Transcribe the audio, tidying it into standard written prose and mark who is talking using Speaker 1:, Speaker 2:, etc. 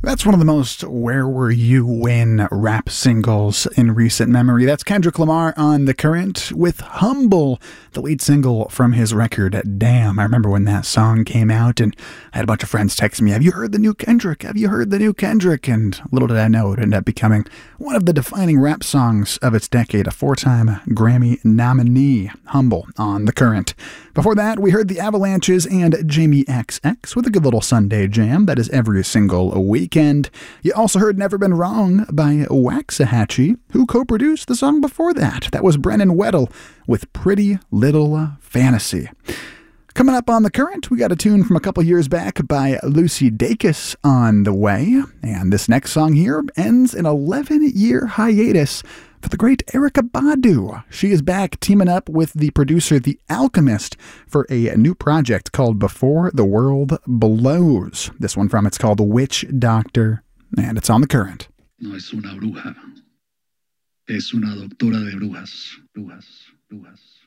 Speaker 1: That's one of the most Where Were You When rap singles in recent memory. That's Kendrick Lamar on The Current with Humble, the lead single from his record, Damn. I remember when that song came out and I had a bunch of friends text me, have you heard the new Kendrick? Have you heard the new Kendrick? And little did I know it ended up becoming one of the defining rap songs of its decade, a 4-time Grammy nominee, Humble on The Current. Before that, we heard the Avalanches and Jamie XX with a good little Sunday jam that is every single weekend. You also heard Never Been Wrong by Waxahachie, who co-produced the song before that. That was Brennan Weddle with Pretty Little Fantasy. Coming up on The Current, we got a tune from a couple years back by Lucy Dacus on the way. And this next song here ends an 11-year hiatus for the great Erykah Badu. She is back teaming up with the producer The Alchemist for a new project called Before the World Blows. This one from it's called Witch Doctor, and it's on The Current.
Speaker 2: No es una bruja, es una doctora de brujas, brujas, brujas.